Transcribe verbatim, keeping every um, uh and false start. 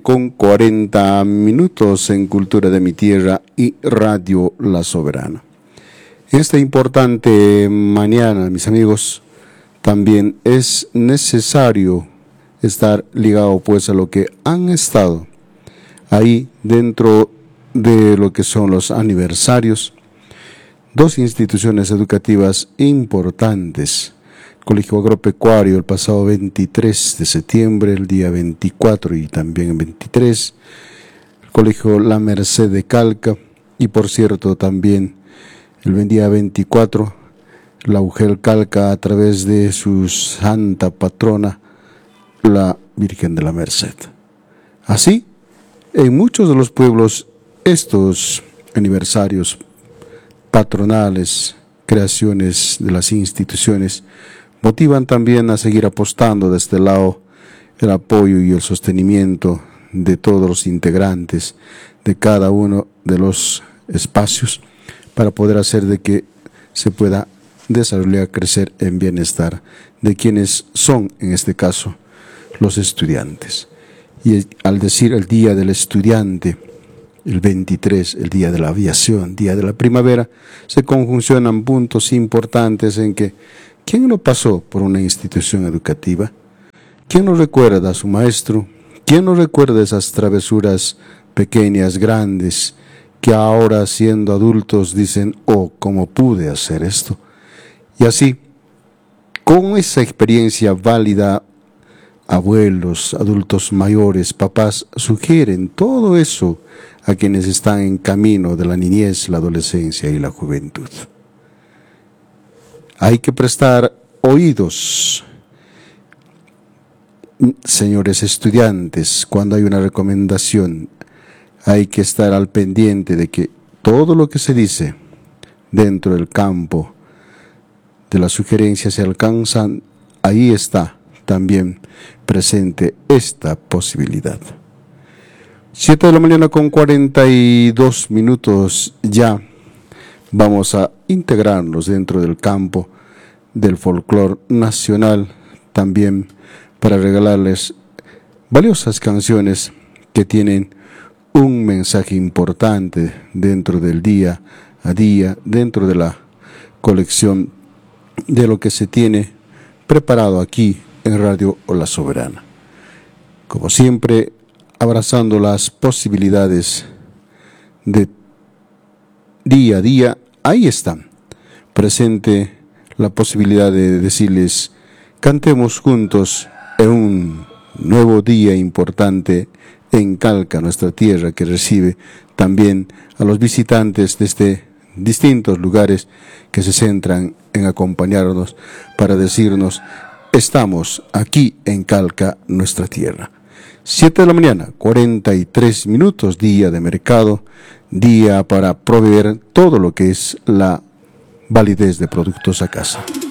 con cuarenta minutos en Cultura de mi Tierra y Radio La Soberana. Esta importante mañana, mis amigos, también es necesario estar ligado pues a lo que han estado ahí dentro de lo que son los aniversarios. Dos instituciones educativas importantes. Colegio Agropecuario el pasado veintitrés de septiembre, el día veinticuatro y también el veintitrés. El Colegio La Merced de Calca y por cierto también el día veinticuatro la U G E L Calca a través de su santa patrona, la Virgen de la Merced. Así, en muchos de los pueblos estos aniversarios patronales, creaciones de las instituciones, motivan también a seguir apostando de este lado el apoyo y el sostenimiento de todos los integrantes de cada uno de los espacios para poder hacer de que se pueda desarrollar, crecer en bienestar de quienes son, en este caso, los estudiantes. Y al decir el Día del Estudiante, el veintitrés, el Día de la Aviación, Día de la Primavera, se conjuncionan puntos importantes en que ¿quién no pasó por una institución educativa? ¿Quién no recuerda a su maestro? ¿Quién no recuerda esas travesuras pequeñas, grandes, que ahora siendo adultos dicen, oh, ¿cómo pude hacer esto? Y así, con esa experiencia válida, abuelos, adultos mayores, papás, sugieren todo eso a quienes están en camino de la niñez, la adolescencia y la juventud. Hay que prestar oídos, señores estudiantes, cuando hay una recomendación. Hay que estar al pendiente de que todo lo que se dice dentro del campo de las sugerencias se alcanzan. Ahí está también presente esta posibilidad. siete de la mañana con cuarenta y dos minutos ya. Vamos a integrarnos dentro del campo del folclore nacional, también para regalarles valiosas canciones que tienen un mensaje importante dentro del día a día, dentro de la colección de lo que se tiene preparado aquí en Radio La Soberana. Como siempre, abrazando las posibilidades de día a día, ahí están, presente la posibilidad de decirles, cantemos juntos en un nuevo día importante en Calca, nuestra tierra que recibe también a los visitantes desde distintos lugares que se centran en acompañarnos para decirnos, estamos aquí en Calca, nuestra tierra. siete de la mañana, cuarenta y tres minutos, día de mercado, día para proveer todo lo que es la validez de productos a casa.